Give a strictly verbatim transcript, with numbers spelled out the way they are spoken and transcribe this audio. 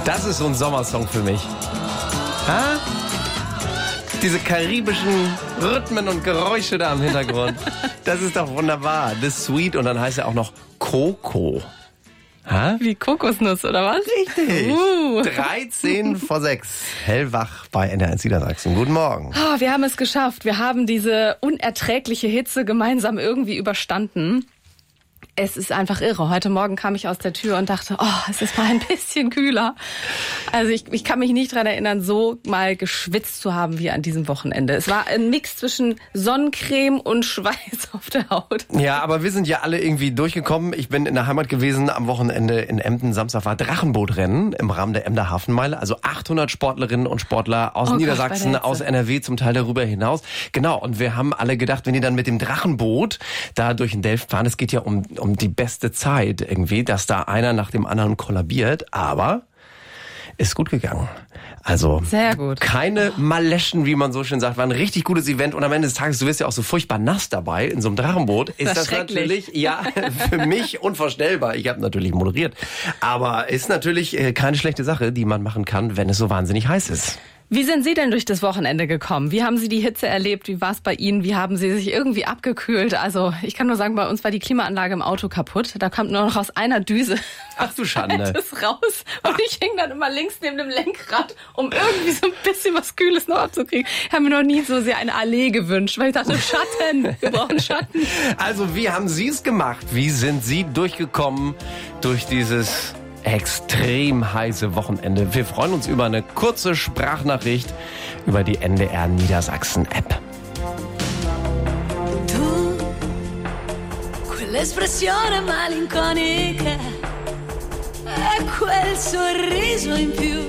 Das ist so ein Sommersong für mich. Ha? Diese karibischen Rhythmen und Geräusche da im Hintergrund. Das ist doch wunderbar. The Sweet und dann heißt er auch noch Coco. Ha? Wie Kokosnuss, oder was? Richtig. Uh. dreizehn vor sechs. Hellwach bei N D R eins Niedersachsen. Guten Morgen. Oh, wir haben es geschafft. Wir haben diese unerträgliche Hitze gemeinsam irgendwie überstanden. Es ist einfach irre. Heute Morgen kam ich aus der Tür und dachte, oh, es ist mal ein bisschen kühler. Also ich, ich kann mich nicht dran erinnern, so mal geschwitzt zu haben wie an diesem Wochenende. Es war ein Mix zwischen Sonnencreme und Schweiß auf der Haut. Ja, aber wir sind ja alle irgendwie durchgekommen. Ich bin in der Heimat gewesen am Wochenende in Emden. Samstag war Drachenbootrennen im Rahmen der Emder Hafenmeile. Also achthundert Sportlerinnen und Sportler aus Oh Niedersachsen, Gott, aus N R W, zum Teil darüber hinaus. Genau, und wir haben alle gedacht, wenn die dann mit dem Drachenboot da durch den Delft fahren, es geht ja um um die beste Zeit irgendwie, dass da einer nach dem anderen kollabiert, aber ist gut gegangen. Also sehr gut. Keine Maleschen, wie man so schön sagt, war ein richtig gutes Event und am Ende des Tages, du wirst ja auch so furchtbar nass dabei in so einem Drachenboot, ist das, das natürlich, ja, für mich unvorstellbar. Ich habe natürlich moderiert, aber ist natürlich keine schlechte Sache, die man machen kann, wenn es so wahnsinnig heiß ist. Wie sind Sie denn durch das Wochenende gekommen? Wie haben Sie die Hitze erlebt? Wie war es bei Ihnen? Wie haben Sie sich irgendwie abgekühlt? Also ich kann nur sagen, bei uns war die Klimaanlage im Auto kaputt. Da kam nur noch aus einer Düse Ach du Schande. das raus. Und ich hing dann immer links neben dem Lenkrad, um irgendwie so ein bisschen was Kühles noch abzukriegen. Ich habe mir noch nie so sehr eine Allee gewünscht, weil ich dachte, Schatten, wir brauchen Schatten. Also wie haben Sie es gemacht? Wie sind Sie durchgekommen durch dieses extrem heiße Wochenende? Wir freuen uns über eine kurze Sprachnachricht über die N D R Niedersachsen App. Tu, quell'espressione malinconica e quel sorriso in più,